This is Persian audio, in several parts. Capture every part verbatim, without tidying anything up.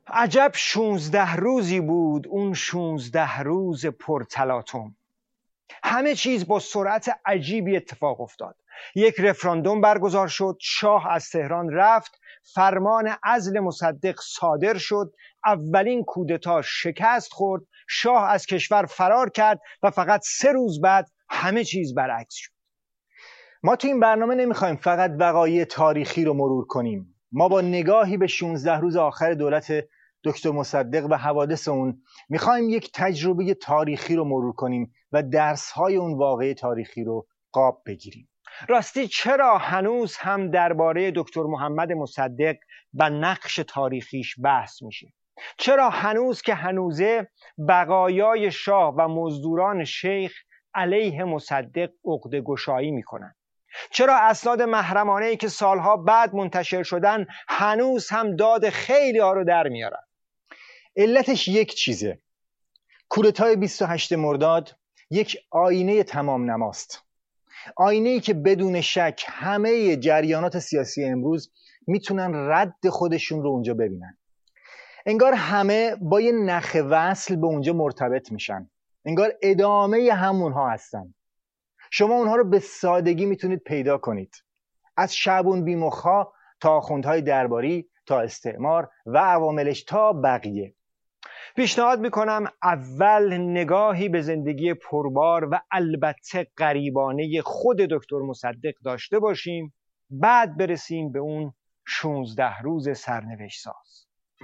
عجب شونزده روزی بود اون شونزده روز پرتلاطم. همه چیز با سرعت عجیبی اتفاق افتاد. یک رفراندوم برگزار شد، شاه از تهران رفت، فرمان عزل مصدق صادر شد، اولین کودتا شکست خورد، شاه از کشور فرار کرد و فقط سه روز بعد همه چیز برعکس شد. ما تو این برنامه نمیخوایم فقط وقایع تاریخی رو مرور کنیم. ما با نگاهی به شانزده روز آخر دولت دکتر مصدق و حوادث اون میخوایم یک تجربه تاریخی رو مرور کنیم و درس‌های اون واقعه تاریخی رو قاب بگیریم. راستی چرا هنوز هم درباره دکتر محمد مصدق و نقش تاریخیش بحث میشه؟ چرا هنوز که هنوزه بقایای شاه و مزدوران شیخ علیه مصدق عقده گشایی میکنن؟ چرا اسناد محرمانه‌ای که سالها بعد منتشر شدن هنوز هم داد خیلی ها رو در میارن؟ علتش یک چیزه. کودتای بیست و هشتم مرداد یک آینه تمام نماست. آینه‌ای که بدون شک همه جریانات سیاسی امروز میتونن رد خودشون رو اونجا ببینن. انگار همه با یه نخ وصل به اونجا مرتبط میشن. انگار ادامه همونها هستن. شما اونها رو به سادگی میتونید پیدا کنید. از شعبون بیمخا تا آخوندهای درباری تا استعمار و عواملش تا بقیه. پیشنهاد میکنم اول نگاهی به زندگی پربار و البته غریبانه خود دکتر مصدق داشته باشیم، بعد برسیم به اون شانزده روز سرنوشت ساز.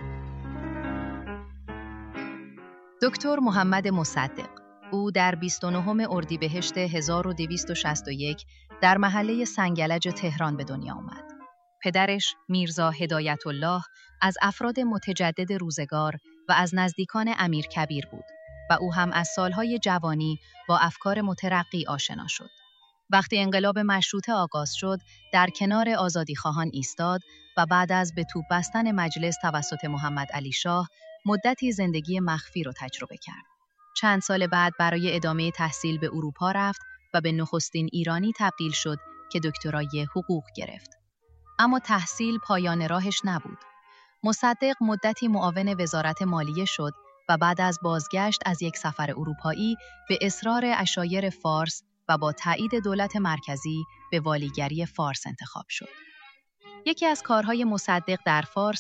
دکتر محمد مصدق، او در بیست و نهم اردیبهشت هزار و دویست و شصت و یک در محله سنگلج تهران به دنیا آمد. پدرش میرزا هدایت الله از افراد متجدد روزگار و از نزدیکان امیر کبیر بود و او هم از سالهای جوانی با افکار مترقی آشنا شد. وقتی انقلاب مشروطه آغاز شد، در کنار آزادیخواهان ایستاد و بعد از به توپ بستن مجلس توسط محمد علی شاه مدتی زندگی مخفی را تجربه کرد. چند سال بعد برای ادامه تحصیل به اروپا رفت و به نخستین ایرانی تبدیل شد که دکترای حقوق گرفت. اما تحصیل پایان راهش نبود. مصدق مدتی معاون وزارت مالیه شد و بعد از بازگشت از یک سفر اروپایی به اصرار عشایر فارس و با تایید دولت مرکزی به والیگری فارس انتخاب شد. یکی از کارهای مصدق در فارس